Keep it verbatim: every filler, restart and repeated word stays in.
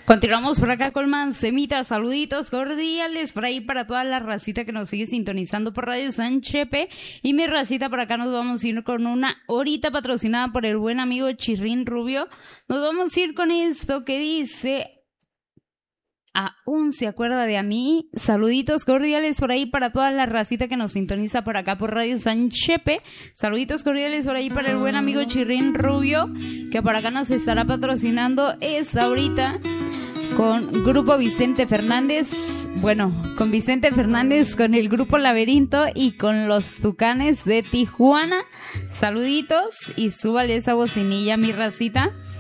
Continuamos por acá con más temitas, saluditos cordiales por ahí para toda la racita que nos sigue sintonizando por Radio San Chepe. Y mi racita, por acá nos vamos a ir con una horita patrocinada por el buen amigo Chirrín Rubio. Nos vamos a ir con esto que dice... Aún se acuerda de a mí. Saluditos cordiales por ahí para toda la racita que nos sintoniza por acá por Radio San Chepe. Saluditos cordiales por ahí para el buen amigo Chirrín Rubio, que por acá nos estará patrocinando esta horita con Grupo Vicente Fernández. Bueno, con Vicente Fernández, con el Grupo Laberinto y con los Tucanes de Tijuana. Saluditos y súbale esa bocinilla, mi racita.